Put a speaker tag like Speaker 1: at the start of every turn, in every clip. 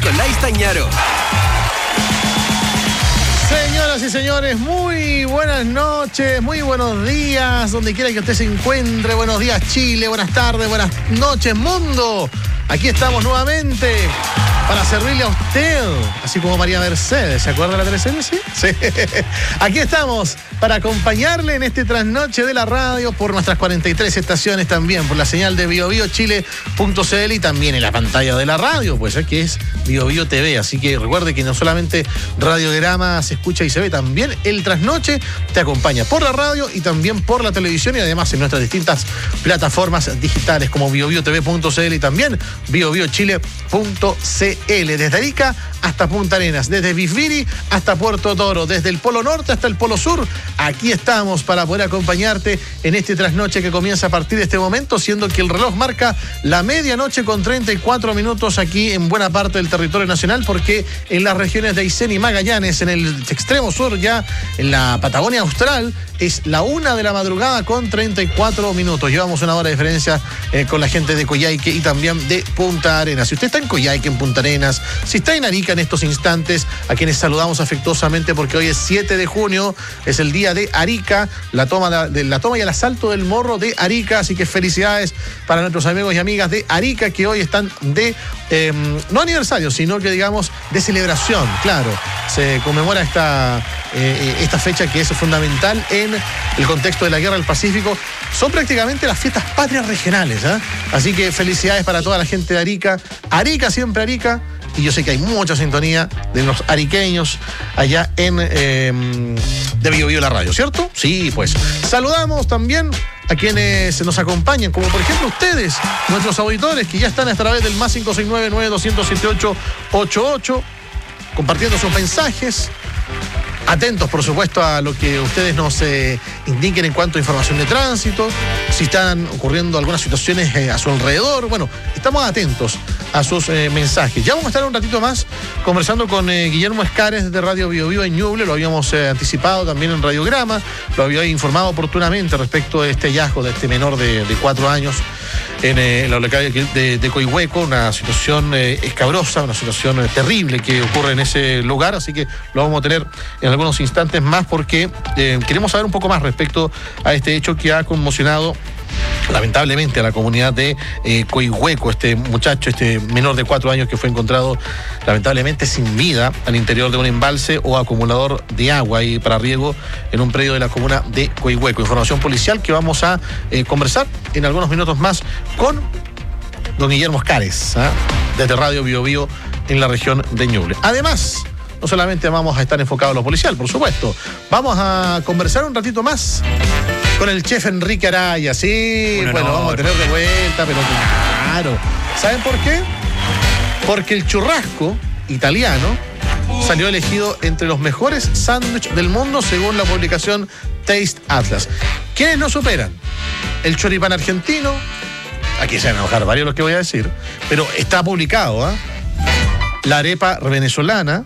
Speaker 1: Nicolás Tañaro.
Speaker 2: Señoras y señores, muy buenas noches, muy buenos días, donde quiera que usted se encuentre. Buenos días, Chile, buenas tardes, buenas noches, mundo. Aquí estamos nuevamente para servirle a usted, así como María Mercedes. ¿Se acuerda de la teleserie? Sí. Aquí estamos para acompañarle en este trasnoche de la radio por nuestras 43 estaciones también, por la señal de biobiochile.cl y también en la pantalla de la radio, pues aquí es BioBio TV. Así que recuerde que no solamente Radiograma se escucha y se ve, también el trasnoche te acompaña por la radio y también por la televisión y además en nuestras distintas plataformas digitales como biobiotv.cl y también biobiochile.cl. Desde Arica hasta Punta Arenas, desde Bisbiri hasta Puerto Toro, desde el Polo Norte hasta el Polo Sur. Aquí estamos para poder acompañarte en este trasnoche que comienza a partir de este momento, siendo que el reloj marca la medianoche con 34 minutos aquí en buena parte del territorio nacional, porque en las regiones de Aysén y Magallanes, en el extremo sur, ya en la Patagonia Austral, es la 1 de la madrugada con 34 minutos. Llevamos una hora de diferencia con la gente de Coyhaique y también de Punta Arenas. Si usted está en Coyhaique, en Punta Arenas, si está en Arica en estos instantes, a quienes saludamos afectuosamente porque hoy es 7 de junio, es el día de Arica, la toma y el asalto del Morro de Arica, así que felicidades para nuestros amigos y amigas de Arica que hoy están de, no aniversario, sino que digamos de celebración, claro, se conmemora esta fecha que es fundamental en el contexto de la Guerra del Pacífico. Son prácticamente las fiestas patrias regionales, ¿eh? Así que felicidades para toda la gente de Arica. Arica, siempre Arica. Y yo sé que hay mucha sintonía de los ariqueños allá en de BioBio la radio, ¿cierto? Sí, pues. Saludamos también a quienes nos acompañan, como por ejemplo ustedes, nuestros auditores que ya están a través del más 569-9278-88, compartiendo sus mensajes. Atentos, por supuesto, a lo que ustedes nos indiquen en cuanto a información de tránsito, si están ocurriendo algunas situaciones a su alrededor. Bueno, estamos atentos a sus mensajes. Ya vamos a estar un ratito más conversando con Guillermo Escares de Radio BioBio en Ñuble. Lo habíamos anticipado también en Radiograma, lo había informado oportunamente respecto de este hallazgo de este menor de 4 años en la localidad de Coihueco, una situación escabrosa, una situación terrible que ocurre en ese lugar, así que lo vamos a tener en algunos instantes más porque queremos saber un poco más respecto a este hecho que ha conmocionado lamentablemente a la comunidad de Coihueco, este muchacho, este menor de 4 años que fue encontrado lamentablemente sin vida al interior de un embalse o acumulador de agua y para riego en un predio de la comuna de Coihueco. Información policial que vamos a conversar en algunos minutos más con don Guillermo Escares, desde Radio BioBio en la región de Ñuble. Además, no solamente vamos a estar enfocados en lo policial, por supuesto, vamos a conversar un ratito más con el chef Enrique Araya. Sí, bueno, vamos a tener de vuelta, pero claro. ¿Saben por qué? Porque el churrasco italiano salió elegido entre los mejores sándwiches del mundo según la publicación Taste Atlas. ¿Quiénes no superan? El choripán argentino. Aquí se van a enojar varios los que voy a decir, pero está publicado, ¿eh? La arepa venezolana.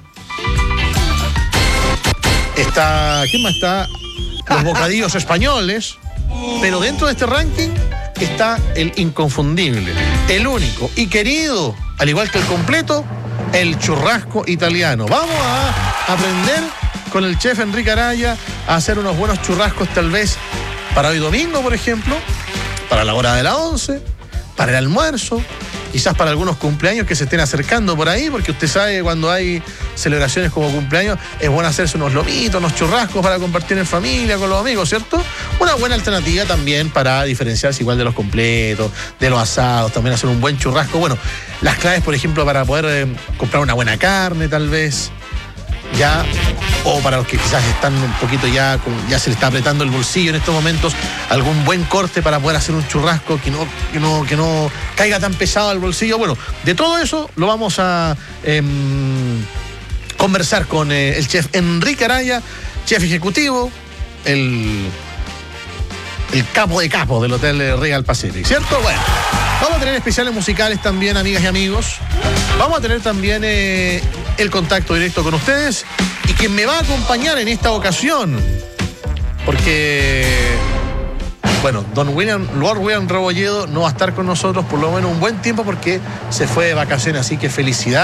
Speaker 2: Está, ¿quién más está? Los bocadillos españoles, pero dentro de este ranking está el inconfundible, el único y querido, al igual que el completo, el churrasco italiano. Vamos a aprender con el chef Enrique Araya a hacer unos buenos churrascos, tal vez para hoy domingo, por ejemplo, para la hora de la 11, para el almuerzo, quizás para algunos cumpleaños que se estén acercando por ahí, porque usted sabe que cuando hay celebraciones como cumpleaños es bueno hacerse unos lomitos, unos churrascos para compartir en familia, con los amigos, ¿cierto? Una buena alternativa también para diferenciarse igual de los completos, de los asados, también hacer un buen churrasco. Bueno, las claves, por ejemplo, para poder comprar una buena carne, tal vez, ya, o para los que quizás están un poquito ya se le está apretando el bolsillo en estos momentos, algún buen corte para poder hacer un churrasco que no caiga tan pesado al bolsillo. Bueno, de todo eso lo vamos a conversar con el chef Enrique Araya, chef ejecutivo, el capo de capos del Hotel Regal Pacific, ¿cierto? Bueno, vamos a tener especiales musicales también, amigas y amigos. Vamos a tener también el contacto directo con ustedes y quien me va a acompañar en esta ocasión, porque, bueno, Lord William Rebolledo no va a estar con nosotros por lo menos un buen tiempo porque se fue de vacaciones, así que felicidades.